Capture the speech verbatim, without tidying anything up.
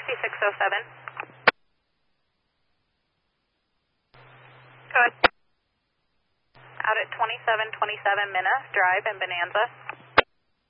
six oh seven. Go ahead. Out at twenty-seven twenty-seven Minna Drive in Bonanza.